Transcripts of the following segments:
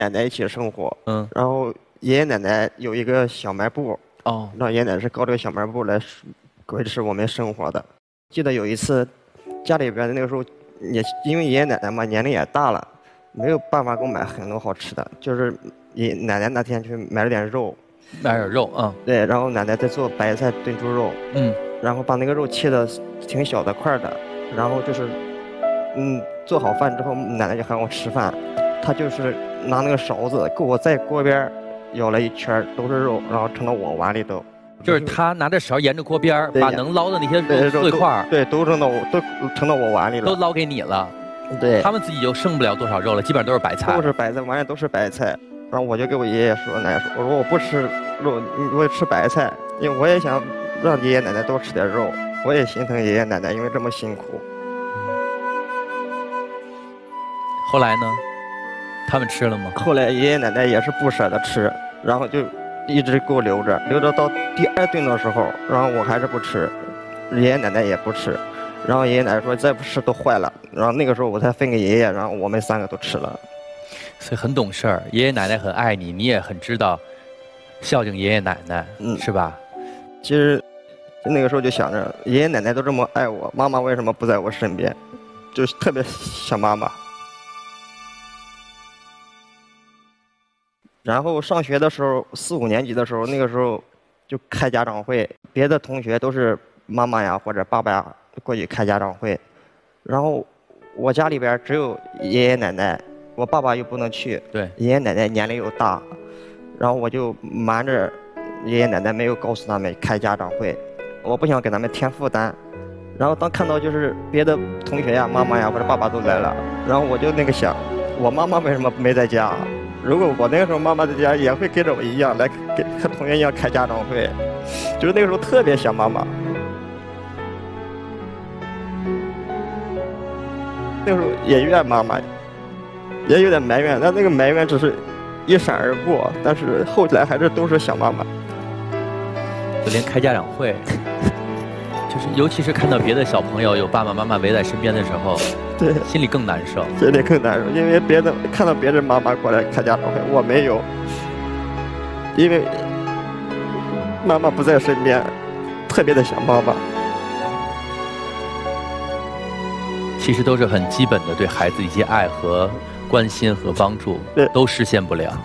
奶奶一起生活， 嗯， 然后爷爷奶奶有一个小卖部， 哦， 让爷爷奶奶是靠这个小卖部来维持我们生活的。记得有一次，家里边那个时候也因为爷爷奶奶嘛年龄也大了，没有办法给我买很多好吃的，就是爷奶奶那天去买了点肉， 买点肉啊， 对，然后奶奶在做白菜炖猪肉， 嗯， 然后把那个肉切的挺小的块的，然后就是做好饭之后，奶奶就喊我吃饭，她就是拿那个勺子给我在锅边舀了一圈都是肉，然后盛到我碗里头。 就是他拿着勺沿着锅边儿， 对把能捞的那些对肉碎块儿， 对，都盛到我碗里了， 都捞给你了。 对， 他们自己就剩不了多少肉了，基本上都是白菜。 都是白菜，碗里都是白菜。然后我就给我爷爷说、奶奶说，我说我不吃肉，我吃白菜，因为我也想让爷爷奶奶多吃点肉，我也心疼爷爷奶奶，因为这么辛苦。 后来呢？他们吃了吗？ 后来爷爷奶奶也是不舍得吃，然后就一直给我留着，留着到第2顿的时候，然后我还是不吃，爷爷奶奶也不吃，然后爷爷奶奶说再不吃都坏了，然后那个时候我才分给爷爷，然后我们3个都吃了。 所以很懂事儿，爷爷奶奶很爱你，你也很知道孝敬爷爷奶奶，是吧？ 其实那个时候就想着，爷爷奶奶都这么爱我，妈妈为什么不在我身边？就是特别想妈妈。然后上学的时候，4、5年级的时候，那个时候就开家长会，别的同学都是妈妈呀或者爸爸呀过去开家长会，然后我家里边只有爷爷奶奶，我爸爸又不能去， 对， 爷爷奶奶年龄又大，然后我就瞒着爷爷奶奶没有告诉他们开家长会，我不想给他们添负担。然后当看到就是别的同学呀、妈妈呀或者爸爸都来了，然后我就那个想，我妈妈为什么没在家？如果我那个时候妈妈在家，也会跟着我一样来和同学一样开家长会，就是那个时候特别想妈妈。那个时候也怨妈妈，也有点埋怨，但那个埋怨只是一闪而过，但是后来还是都是想妈妈。 就连开家长会，就是尤其是看到别的小朋友有爸爸妈妈围在身边的时候， 对， 心里更难受， 心里更难受，因为看到别人妈妈过来开家长会，我没有，因为妈妈不在身边，特别的想妈妈。 其实都是很基本的对孩子一些爱和关心和帮助，都实现不了。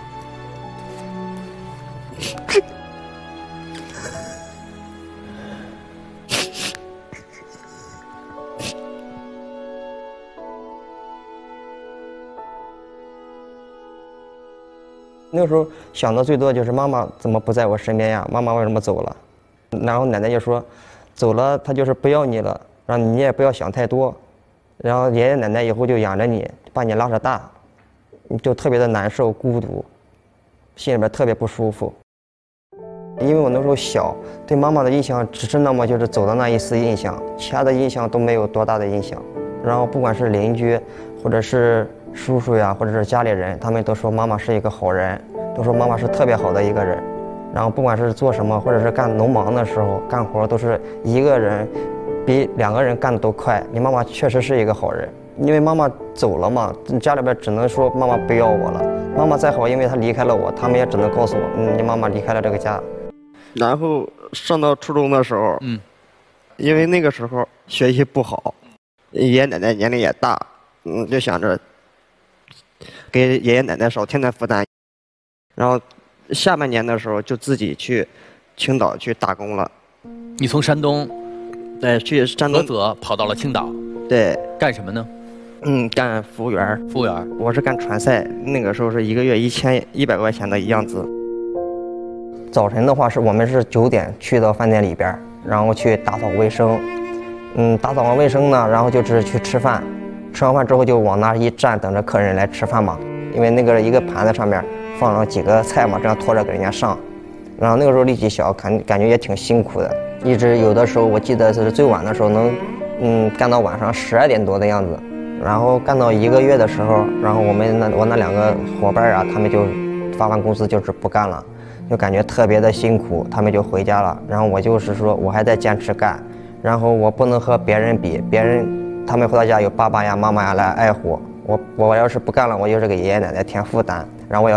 那个时候想的最多就是妈妈怎么不在我身边呀？妈妈为什么走了？然后奶奶就说，走了她就是不要你了，让你也不要想太多。然后爷爷奶奶以后就养着你，把你拉扯大，你就特别的难受孤独，心里边特别不舒服。因为我那时候小，对妈妈的印象只是那么就是走的那一丝印象，其他的印象都没有多大的印象。然后不管是邻居，或者是叔叔呀，或者是家里人，他们都说妈妈是一个好人，都说妈妈是特别好的一个人。然后不管是做什么，或者是干农忙的时候干活，都是一个人比2个人干的都快。你妈妈确实是一个好人，因为妈妈走了嘛，家里边只能说妈妈不要我了。妈妈再好，因为她离开了我，他们也只能告诉我，你妈妈离开了这个家。然后上到初中的时候，因为那个时候学习不好，爷爷奶奶年龄也大，就想着给爷爷奶奶少添点负担。然后下半年的时候就自己去青岛去打工了。 你从山东， 对，去山东菏泽跑到了青岛， 对， 干什么呢？ 干服务员。 服务员， 我是干传菜，那个时候是1个月1100块钱的样子。早晨的话我们是9点去到饭店里边，然后去打扫卫生。打扫完卫生呢，然后就是去吃饭。吃完饭之后就往那一站，等着客人来吃饭嘛。因为那个一个盘子上面放了几个菜嘛，这样拖着给人家上。然后那个时候力气小，感觉也挺辛苦的。一直有的时候我记得是最晚的时候能干到晚上12点多的样子。然后干到1个月的时候，然后我那2个伙伴啊，他们就发完工资就是不干了，就感觉特别的辛苦，他们就回家了。然后我就是说我还在坚持干，然后我不能和别人比，别人他们回到家有爸爸呀妈妈呀来爱护我要是不干了，我就是给爷爷奶奶添负担。 然后我要